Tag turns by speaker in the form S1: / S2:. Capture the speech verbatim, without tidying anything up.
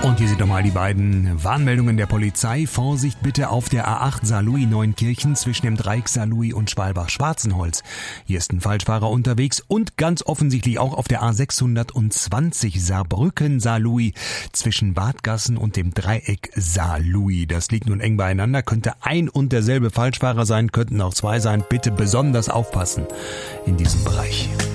S1: Und hier sind nochmal die beiden Warnmeldungen der Polizei. Vorsicht bitte auf der A acht Saarlouis-Neunkirchen zwischen dem Dreieck Saarlouis und Schwalbach-Schwarzenholz. Hier ist ein Falschfahrer unterwegs und ganz offensichtlich auch auf der A sechshundertzwanzig Saarbrücken-Saarlouis zwischen Wadgassen und dem Dreieck Saarlouis. Das liegt nun eng beieinander, könnte ein und derselbe Falschfahrer sein, könnten auch zwei sein. Bitte besonders aufpassen in diesem Bereich.